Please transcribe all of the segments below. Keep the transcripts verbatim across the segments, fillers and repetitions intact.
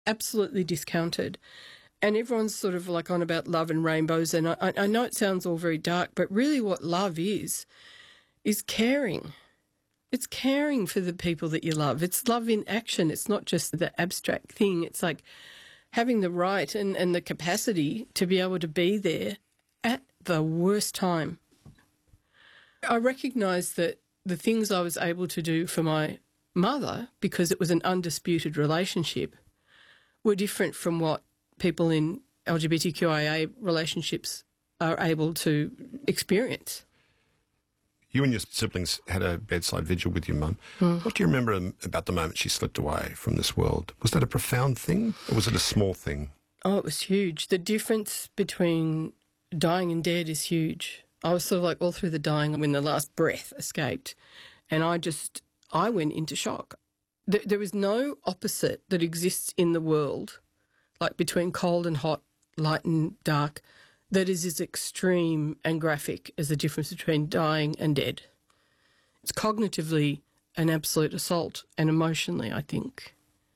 absolutely discounted. And everyone's sort of like on about love and rainbows, and I, I know it sounds all very dark, but really what love is, is caring. It's caring for the people that you love. It's love in action. It's not just the abstract thing. It's like having the right and, and the capacity to be able to be there at the worst time. I recognise that the things I was able to do for my mother, because it was an undisputed relationship, were different from what people in L G B T Q I A relationships are able to experience. You and your siblings had a bedside vigil with your mum. Mm. What do you remember about the moment she slipped away from this world? Was that a profound thing or was it a small thing? Oh, it was huge. The difference between dying and dead is huge. I was sort of like all through the dying when the last breath escaped, and I just, I went into shock. There, there is no opposite that exists in the world, like between cold and hot, light and dark, that is as extreme and graphic as the difference between dying and dead. It's cognitively an absolute assault, and emotionally, I think.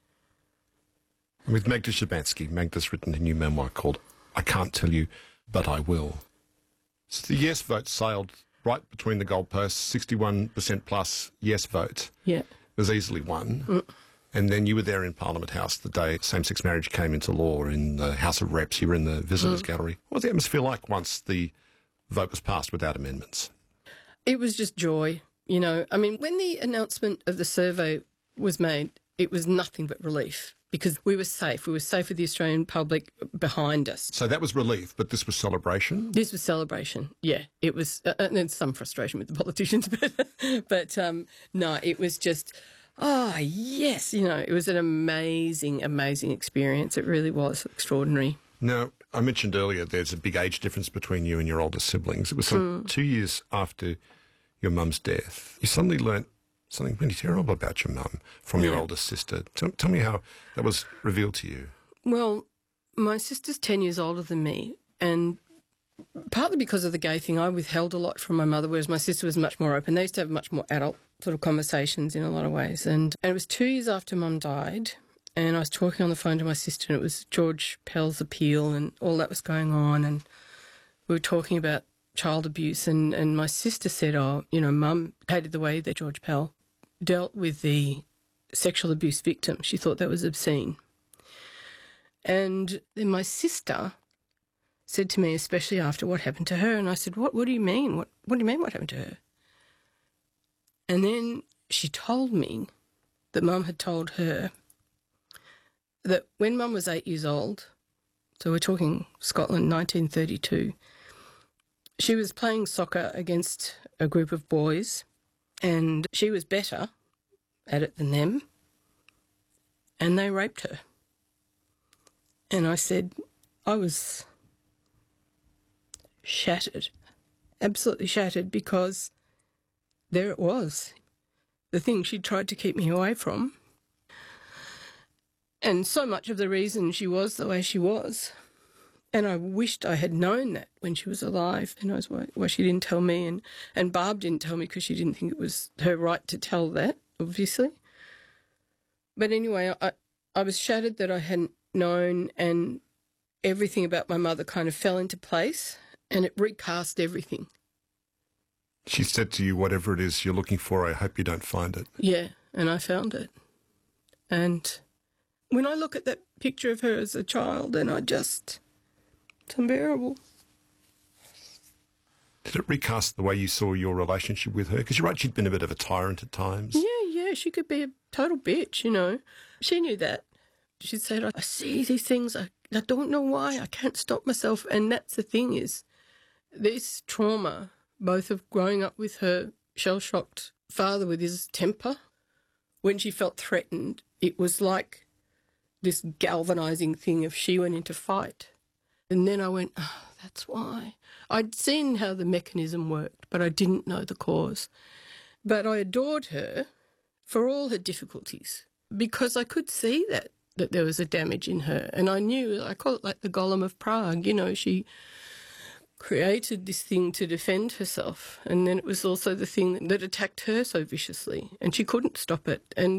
With Magda Szubanski, Magda's written a new memoir called I Can't Tell You, But I Will. So the yes vote sailed right between the goalposts, sixty-one percent plus yes vote. Yeah. It was easily won. Mm. And then you were there in Parliament House the day same-sex marriage came into law in the House of Reps. You were in the Visitors' mm. Gallery. What was the atmosphere like once the vote was passed without amendments? It was just joy, you know. I mean, when the announcement of the survey was made, it was nothing but relief because we were safe. We were safe with the Australian public behind us. So that was relief, but this was celebration? This was celebration, yeah. It was, uh, and there's some frustration with the politicians, but, but um, no, it was just... Oh, yes, you know, it was an amazing, amazing experience. It really was extraordinary. Now, I mentioned earlier there's a big age difference between you and your older siblings. It was some mm. two years after your mum's death. You suddenly learnt something really terrible about your mum from yeah. your older sister. Tell, tell me how that was revealed to you. Well, my sister's ten years older than me, and partly because of the gay thing, I withheld a lot from my mother, whereas my sister was much more open. They used to have much more adult sort of conversations in a lot of ways. And, and it was two years after Mum died, and I was talking on the phone to my sister, and it was George Pell's appeal and all that was going on, and we were talking about child abuse, and, and my sister said, oh, you know, Mum hated the way that George Pell dealt with the sexual abuse victim. She thought that was obscene. And then my sister said to me, especially after what happened to her, and I said, what, what do you mean? What, what do you mean what happened to her? And then she told me that Mum had told her that when Mum was eight years old, so we're talking Scotland, nineteen thirty-two, she was playing soccer against a group of boys and she was better at it than them, and they raped her. And I said, I was shattered, absolutely shattered, because there it was, the thing she tried to keep me away from. And so much of the reason she was the way she was. And I wished I had known that when she was alive. And I was why, why she didn't tell me. And, and Barb didn't tell me because she didn't think it was her right to tell that, obviously. But anyway, I, I was shattered that I hadn't known, and everything about my mother kind of fell into place, and it recast everything. She said to you, whatever it is you're looking for, I hope you don't find it. Yeah, and I found it. And when I look at that picture of her as a child, and I just, it's unbearable. Did it recast the way you saw your relationship with her? Because you're right, she'd been a bit of a tyrant at times. Yeah, yeah, she could be a total bitch, you know. She knew that. She said, I see these things, I, I don't know why, I can't stop myself. And that's the thing is, this trauma, both of growing up with her shell-shocked father with his temper, when she felt threatened, it was like this galvanising thing if she went into fight. And then I went, oh, that's why. I'd seen how the mechanism worked, but I didn't know the cause. But I adored her for all her difficulties because I could see that, that there was a damage in her. And I knew, I call it like the Golem of Prague, you know, she created this thing to defend herself, and then it was also the thing that attacked her so viciously, and she couldn't stop it. And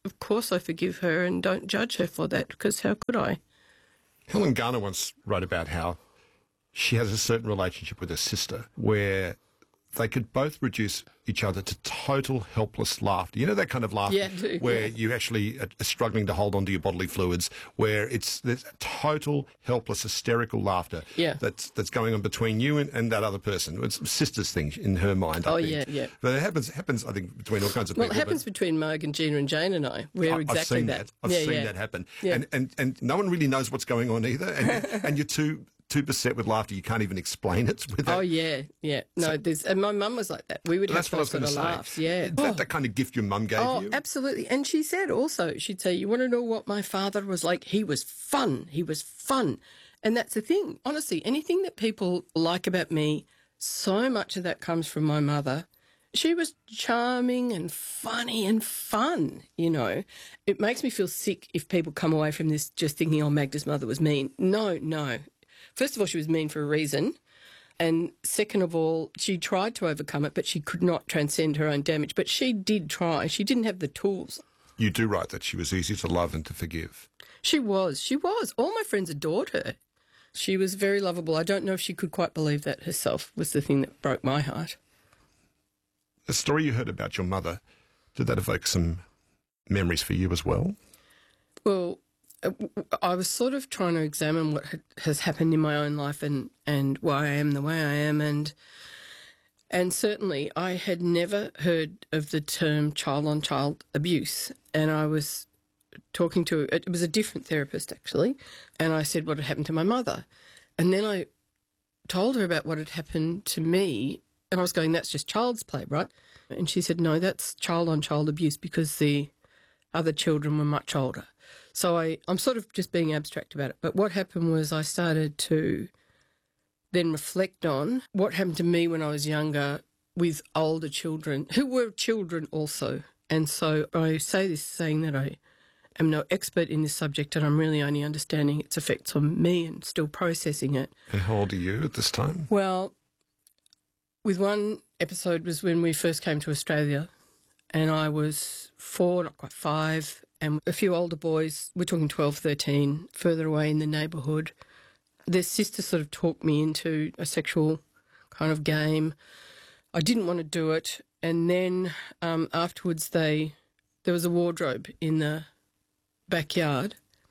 of course I forgive her and don't judge her for that, because how could I? Helen Garner once wrote about how she has a certain relationship with her sister where they could both reduce each other to total helpless laughter. You know that kind of laughter Yeah, I do, where yeah. you actually are struggling to hold on to your bodily fluids, where it's there's total helpless hysterical laughter Yeah. that's that's going on between you and, and that other person. It's a sister's thing in her mind, I Oh, think. yeah, yeah. But it happens, happens, I think, between all kinds of Well, people. it happens but between Marg and Gina and Jane and I. We're I- exactly I've seen that. that. I've yeah, seen yeah. that happen. Yeah. And, and, and no one really knows what's going on either. And, and you're too... too beset with laughter, you can't even explain it. With Oh, that. yeah, yeah. No, So- there's, and my mum was like that. We would have That's what I those was sort going of to say. laughs, yeah. Is that the kind of gift your mum gave Oh, you? absolutely. And she said also, she'd say, you want to know what my father was like? He was fun. He was fun. And that's the thing. Honestly, anything that people like about me, so much of that comes from my mother. She was charming and funny and fun, you know. It makes me feel sick if people come away from this just thinking, oh, Magda's mother was mean. No, no. First of all, she was mean for a reason. And second of all, she tried to overcome it, but she could not transcend her own damage. But she did try. She didn't have the tools. You do write that she was easy to love and to forgive. She was. She was. All my friends adored her. She was very lovable. I don't know if she could quite believe that herself was the thing that broke my heart. The story you heard about your mother, did that evoke some memories for you as well? Well, uh, I was sort of trying to examine what had, has happened in my own life and, and why I am the way I am. And and certainly I had never heard of the term child-on-child abuse. And I was talking to, it was a different therapist actually, and I said what had happened to my mother. And then I told her about what had happened to me, and I was going, that's just child's play, right? And she said, no, that's child-on-child abuse because the other children were much older. So I, I'm sort of just being abstract about it. But what happened was I started to then reflect on what happened to me when I was younger with older children who were children also. And so I say this saying that I am no expert in this subject and I'm really only understanding its effects on me and still processing it. And how old are you at this time? Well, with one episode was when we first came to Australia and I was four, not quite five, and a few older boys, we're talking twelve, thirteen, further away in the neighbourhood. Their sister sort of talked me into a sexual kind of game. I didn't want to do it. And then um, afterwards they there was a wardrobe in the backyard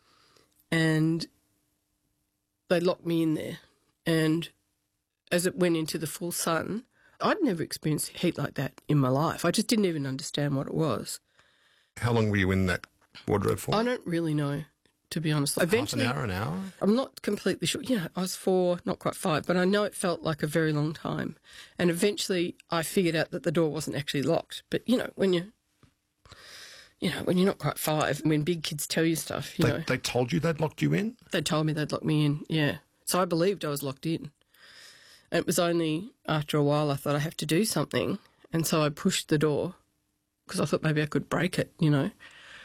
and they locked me in there. And as it went into the full sun, I'd never experienced heat like that in my life. I just didn't even understand what it was. How long were you in that wardrobe for? I don't really know, to be honest. Eventually, Half an hour, an hour? I'm not completely sure. You know, I was four, not quite five, but I know it felt like a very long time. And eventually I figured out that the door wasn't actually locked. But, you know, when you, you know, when you're not quite five, when big kids tell you stuff, you They, know, they told you they'd locked you in? they told me they'd lock me in, yeah. So I believed I was locked in. And it was only after a while I thought I have to do something. And so I pushed the door because I thought maybe I could break it, you know.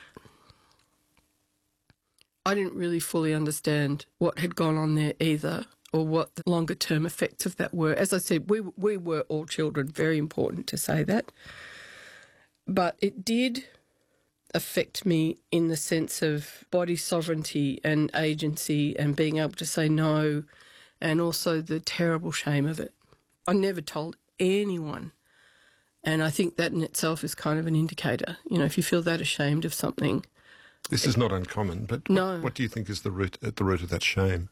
I didn't really fully understand what had gone on there either or what the longer term effects of that were. As I said, we we were all children, very important to say that. But it did affect me in the sense of body sovereignty and agency and being able to say no, and also the terrible shame of it. I never told anyone. And I think that in itself is kind of an indicator. You know, if you feel that ashamed of something. This is not uncommon, but No. what, what do you think is the root at the root of that shame?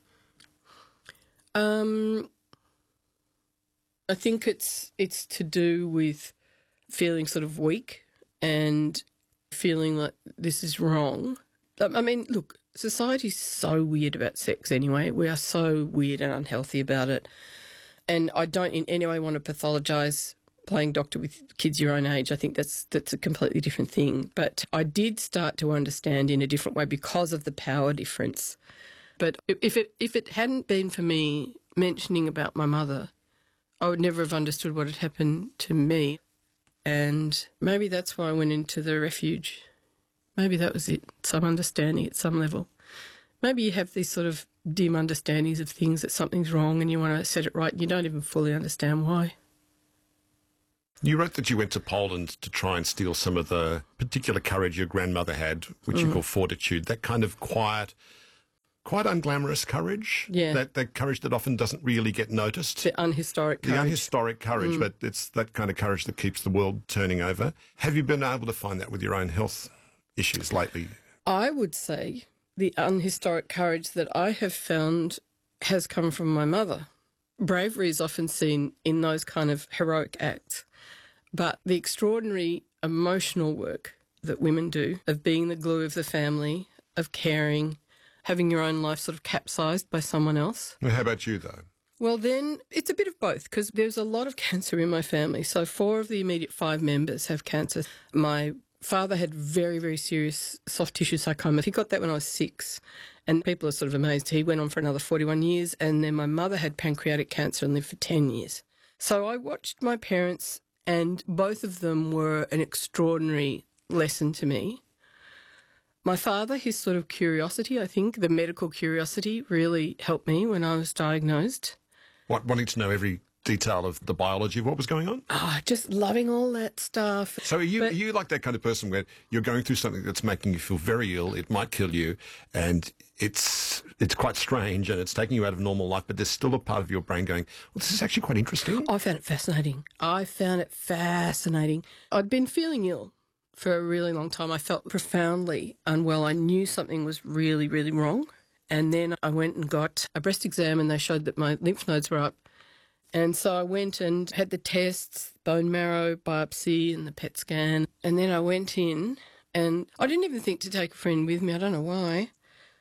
Um, I think it's it's to do with feeling sort of weak and feeling like this is wrong. I mean, look, society's so weird about sex anyway. We are so weird and unhealthy about it. And I don't in any way want to pathologise playing doctor with kids your own age. I think that's that's a completely different thing. But I did start to understand in a different way because of the power difference. But if it if it hadn't been for me mentioning about my mother, I would never have understood what had happened to me. And maybe that's why I went into the refuge. Maybe that was it, some understanding at some level. Maybe you have these sort of dim understandings of things that something's wrong and you want to set it right and you don't even fully understand why. You wrote that you went to Poland to try and steal some of the particular courage your grandmother had, which Mm. you call fortitude, that kind of quiet, quite unglamorous courage. Yeah. That, that courage that often doesn't really get noticed. The unhistoric The courage. unhistoric courage, Mm. but it's that kind of courage that keeps the world turning over. Have you been able to find that with your own health issues lately? I would say the unhistoric courage that I have found has come from my mother. Bravery is often seen in those kind of heroic acts, but the extraordinary emotional work that women do of being the glue of the family, of caring, having your own life sort of capsized by someone else. Well, how about you, though? Well, then it's a bit of both because there's a lot of cancer in my family. So four of the immediate five members have cancer. My father had very, very serious soft tissue sarcoma. He got that when I was six, and people are sort of amazed. He went on for another forty-one years, and then my mother had pancreatic cancer and lived for ten years. So I watched my parents, and both of them were an extraordinary lesson to me. My father, his sort of curiosity, I think, the medical curiosity really helped me when I was diagnosed. What, wanting to know every detail of the biology of what was going on? Ah, just loving all that stuff. So are you, But- are you like that kind of person where you're going through something that's making you feel very ill, it might kill you, and it's it's quite strange and it's taking you out of normal life, but there's still a part of your brain going, well, this is actually quite interesting. I found it fascinating. I found it fascinating. I'd been feeling ill for a really long time. I felt profoundly unwell. I knew something was really, really wrong. And then I went and got a breast exam and they showed that my lymph nodes were up. And so I went and had the tests, bone marrow biopsy and the P E T scan. And then I went in and I didn't even think to take a friend with me. I don't know why.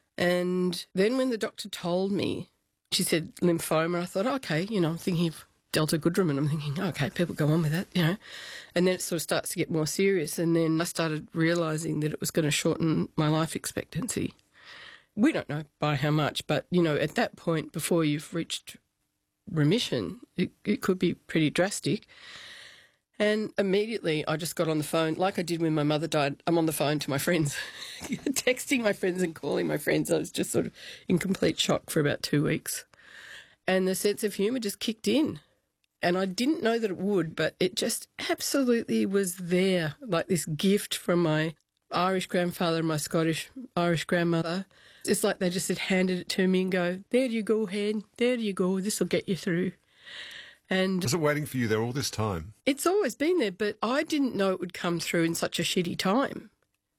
And then when the doctor told me, she said lymphoma, I thought, okay, you know, I'm thinking of Delta Goodrum, and I'm thinking, okay, people go on with that, you know. And then it sort of starts to get more serious. And then I started realising that it was going to shorten my life expectancy. We don't know by how much, but, you know, at that point, before you've reached remission, it, it could be pretty drastic. And immediately I just got on the phone, like I did when my mother died. I'm on the phone to my friends, texting my friends and calling my friends. I was just sort of in complete shock for about two weeks. And the sense of humour just kicked in. And I didn't know that it would, but it just absolutely was there, like this gift from my Irish grandfather and my Scottish Irish grandmother. It's like they just had handed it to me and go, there you go, Hen, there you go, this will get you through. And Was it waiting for you there all this time? it's always been there, but I didn't know it would come through in such a shitty time.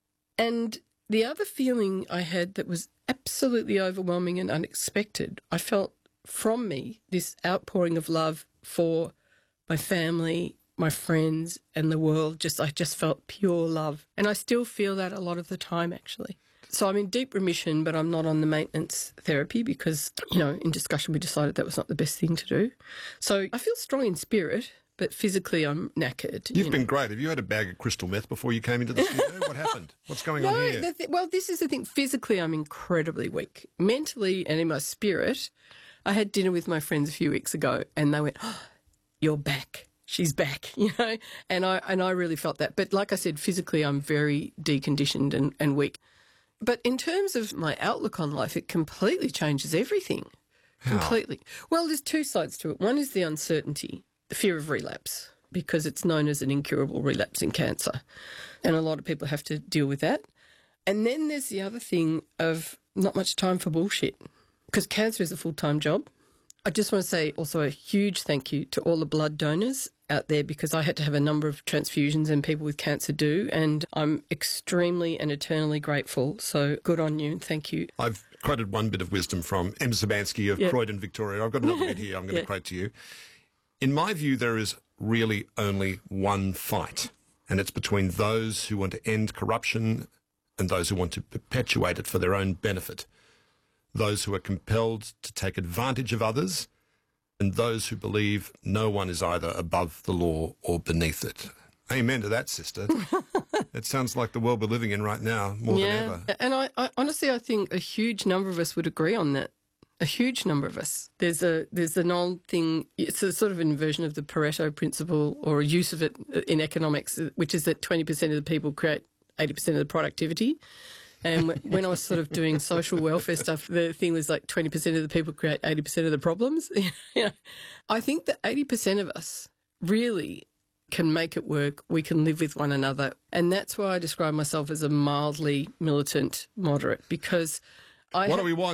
And the other feeling I had that was absolutely overwhelming and unexpected, I felt from me this outpouring of love for my family, my friends and the world. Just I just felt pure love. And I still feel that a lot of the time, actually. So I'm in deep remission, but I'm not on the maintenance therapy because, you know, in discussion we decided that was not the best thing to do. So I feel strong in spirit, but physically I'm knackered. You've you been know. great. Have you had a bag of crystal meth before you came into the studio? What happened? What's going on No, here? the th- well, this is the thing. Physically, I'm incredibly weak. Mentally and in my spirit, I had dinner with my friends a few weeks ago and they went, oh, you're back. She's back, you know, and I and I really felt that. But like I said, physically, I'm very deconditioned and, and weak. But in terms of my outlook on life, it completely changes everything. How? Completely. Well, there's two sides to it. One is the uncertainty, the fear of relapse, because it's known as an incurable relapse in cancer. And a lot of people have to deal with that. And then there's the other thing of not much time for bullshit, because cancer is a full-time job. I just want to say also a huge thank you to all the blood donors out there because I had to have a number of transfusions and people with cancer do, and I'm extremely and eternally grateful. So good on you and thank you. I've quoted one bit of wisdom from M. Zabansky of Yeah. Croydon, Victoria. I've got another bit here I'm going Yeah. to quote to you. In my view, there is really only one fight, and it's between those who want to end corruption and those who want to perpetuate it for their own benefit, those who are compelled to take advantage of others, and those who believe no one is either above the law or beneath it. Amen to that, sister. It sounds like the world we're living in right now more than ever. And I, I honestly, I think a huge number of us would agree on that. A huge number of us. There's a there's an old thing. It's a sort of inversion of the Pareto principle or a use of it in economics, which is that twenty percent of the people create eighty percent of the productivity. And when I was sort of doing social welfare stuff, the thing was like twenty percent of the people create eighty percent of the problems. You know, I think that eighty percent of us really can make it work. We can live with one another. And that's why I describe myself as a mildly militant moderate, because I What ha- do we want?